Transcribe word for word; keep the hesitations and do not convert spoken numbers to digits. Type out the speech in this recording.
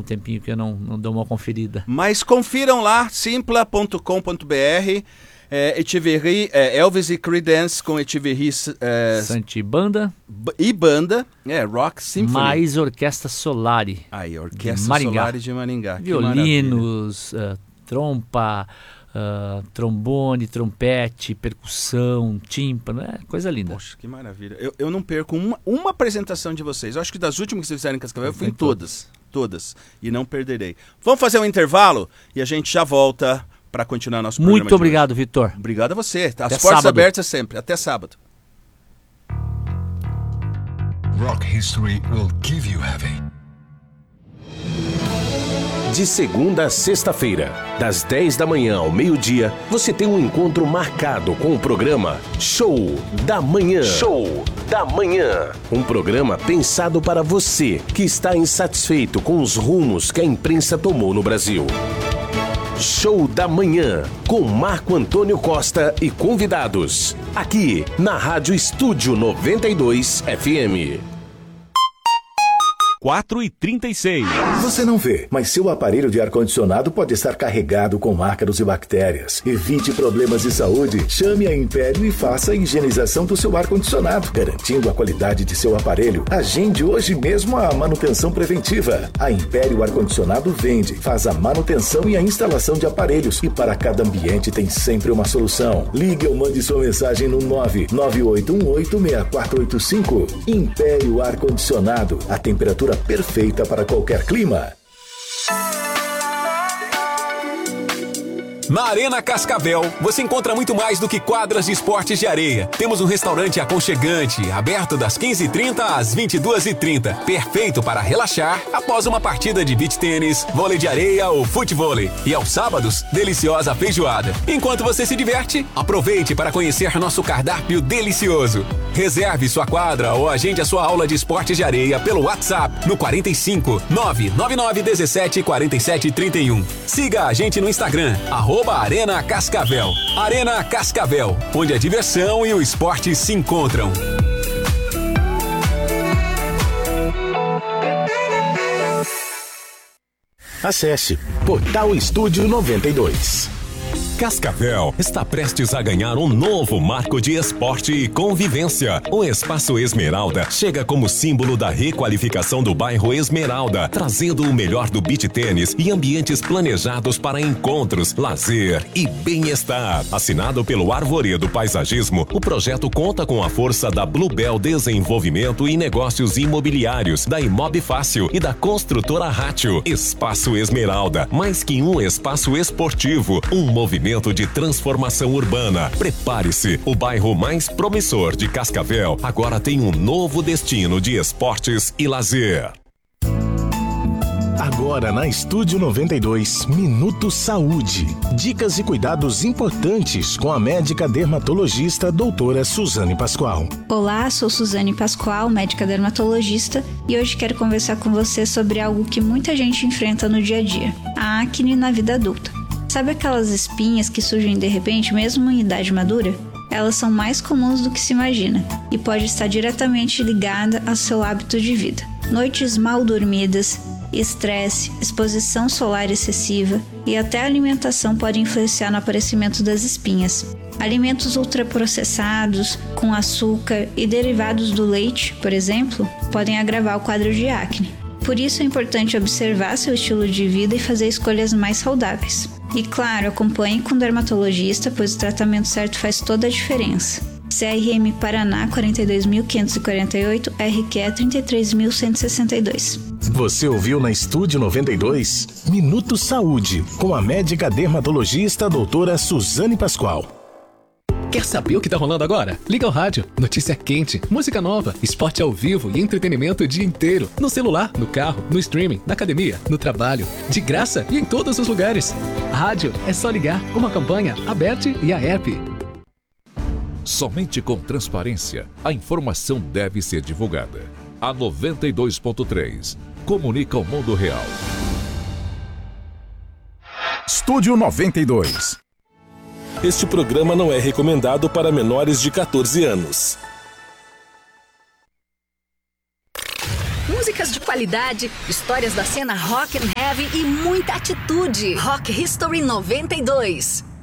tempinho que eu não, não dou uma conferida. Mas confiram lá, simpla ponto com ponto b r. É, Etcheverry, é, Elvis e Creedence com Etcheverry é, Santi Banda e banda, é, Rock Symphony. Mais Orquestra Solari. Aí, Orquestra Solari de Maringá. Violinos, uh, trompa, uh, trombone, trompete, percussão, tímpano, é coisa linda. Poxa, que maravilha. Eu, eu não perco uma, uma apresentação de vocês. Eu acho que das últimas que vocês fizeram em Cascavel, eu fui em todas, todas. E não perderei. Vamos fazer um intervalo e a gente já volta para continuar nosso programa. Muito obrigado, Vitor. Obrigado a você. As Até portas sábado. abertas sempre. Até sábado. Rock history will give you heavy. De segunda a sexta-feira, das dez da manhã ao meio-dia, você tem um encontro marcado com o programa Show da Manhã. Show da Manhã. Um programa pensado para você que está insatisfeito com os rumos que a imprensa tomou no Brasil. Show da Manhã, com Marco Antônio Costa e convidados. Aqui, na Rádio Estúdio noventa e dois F M. quatro e trinta e seis. Você não vê, mas seu aparelho de ar-condicionado pode estar carregado com ácaros e bactérias. Evite problemas de saúde. Chame a Império e faça a higienização do seu ar-condicionado, garantindo a qualidade de seu aparelho. Agende hoje mesmo a manutenção preventiva. A Império Ar-Condicionado vende, faz a manutenção e a instalação de aparelhos. E para cada ambiente tem sempre uma solução. Ligue ou mande sua mensagem no nove nove oito um oito seis quatro oito cinco. Império Ar-Condicionado. A temperatura perfeita para qualquer clima. Na Arena Cascavel, você encontra muito mais do que quadras de esportes de areia. Temos um restaurante aconchegante, aberto das quinze e trinta às vinte e duas e trinta. Perfeito para relaxar após uma partida de beach tênis, vôlei de areia ou futevôlei. E aos sábados, deliciosa feijoada. Enquanto você se diverte, aproveite para conhecer nosso cardápio delicioso. Reserve sua quadra ou agende a sua aula de esportes de areia pelo WhatsApp no quarenta e cinco, nove nove nove um sete, quatro sete três um. Siga a gente no Instagram, arroba Arena Cascavel. Arena Cascavel, onde a diversão e o esporte se encontram. Acesse Portal Estúdio noventa e dois. Cascavel está prestes a ganhar um novo marco de esporte e convivência. O Espaço Esmeralda chega como símbolo da requalificação do bairro Esmeralda, trazendo o melhor do beach tênis e ambientes planejados para encontros, lazer e bem-estar. Assinado pelo Arvoredo Paisagismo, o projeto conta com a força da Bluebell Desenvolvimento e Negócios Imobiliários, da Imob Fácil e da construtora Rátio. Espaço Esmeralda, mais que um espaço esportivo, um movimento de transformação urbana. Prepare-se, o bairro mais promissor de Cascavel agora tem um novo destino de esportes e lazer. Agora na Estúdio noventa e dois, Minuto Saúde. Dicas e cuidados importantes com a médica dermatologista doutora Suzane Pascoal. Olá, sou Suzane Pascoal, médica dermatologista, e hoje quero conversar com você sobre algo que muita gente enfrenta no dia a dia: a acne na vida adulta. Sabe aquelas espinhas que surgem de repente mesmo em idade madura? Elas são mais comuns do que se imagina e pode estar diretamente ligada ao seu hábito de vida. Noites mal dormidas, estresse, exposição solar excessiva e até a alimentação podem influenciar no aparecimento das espinhas. Alimentos ultraprocessados, com açúcar e derivados do leite, por exemplo, podem agravar o quadro de acne. Por isso é importante observar seu estilo de vida e fazer escolhas mais saudáveis. E claro, acompanhe com o dermatologista, pois o tratamento certo faz toda a diferença. C R M Paraná quarenta e dois mil quinhentos e quarenta e oito, R Q trinta e três mil cento e sessenta e dois. Você ouviu na Estúdio noventa e dois, Minuto Saúde, com a médica dermatologista doutora Suzane Pascoal. Quer saber o que tá rolando agora? Liga o rádio, notícia quente, música nova, esporte ao vivo e entretenimento o dia inteiro. No celular, no carro, no streaming, na academia, no trabalho, de graça e em todos os lugares. Rádio é só ligar, uma campanha, a B E T e a E P. Somente com transparência, a informação deve ser divulgada. A noventa e dois ponto três comunica o mundo real. Estúdio noventa e dois. Este programa não é recomendado para menores de quatorze anos. Músicas de qualidade, histórias da cena rock and heavy e muita atitude. Rock History noventa e dois.